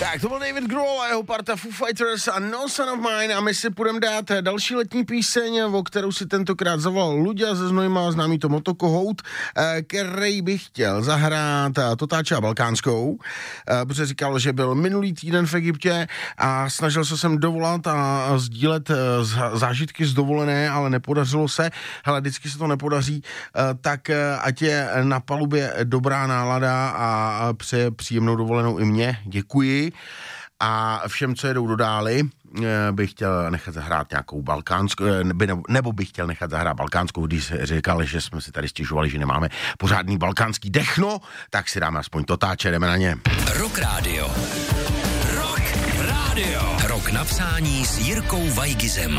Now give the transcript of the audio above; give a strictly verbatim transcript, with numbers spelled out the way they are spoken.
Tak to byl David Grohl a jeho parta Foo Fighters a No Son of Mine a my si půjdeme dát další letní píseň, o kterou si tentokrát zavolal Luďa ze Znojma, známý to Motokohout, který bych chtěl zahrát Totáča Balkánskou, protože říkal, že byl minulý týden v Egyptě a snažil se sem dovolat a sdílet zážitky z dovolené, ale nepodařilo se. Hele, vždycky se to nepodaří, tak ať je na palubě dobrá nálada a přeje příjemnou dovolenou i mě. Děkuji. A všem, co jedou do dály, bych chtěl nechat zahrát nějakou balkánskou, nebo bych chtěl nechat zahrát balkánskou, když říkali, že jsme si tady stěžovali, že nemáme pořádný balkánský dechno, tak si dáme aspoň Totáče, jdeme na ně. Rock Radio. Rock Radio. Rok napsání s Jirkou Vajgizem.